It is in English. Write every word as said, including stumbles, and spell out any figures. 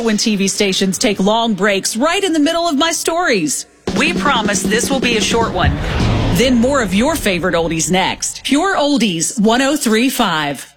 it when T V stations take long breaks right in the middle of my stories. We promise this will be a short one. Then more of your favorite oldies next. Pure Oldies one oh three point five.